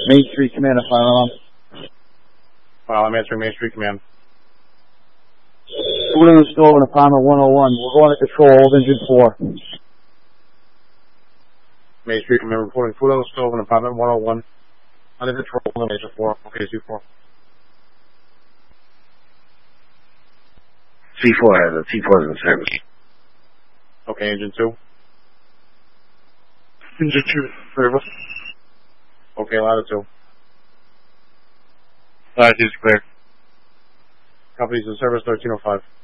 Main Street Command, a fire alarm. File, I'm answering Main Street Command. Food in the stove in apartment 101. We're going to control old engine 4. Main Street Command reporting food on the stove in apartment 101. Under control, engine 4. Okay, C4. C4 has a C4 is in service. Okay, engine 2. Engine 2 service. Okay, ladder 2. Ladder 2 is clear. Company's in service 1305.